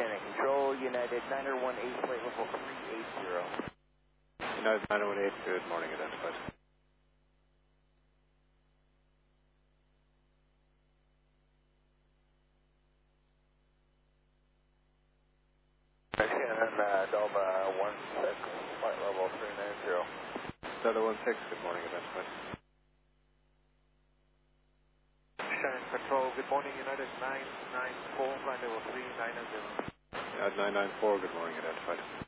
Lieutenant Control, United 918, flight level 380. United 918, good morning, identified. Delta 16, flight level 390. Delta 16, good morning, identified. Shannon Control, good morning, United 994, flight level 390. United 994, good morning, identified.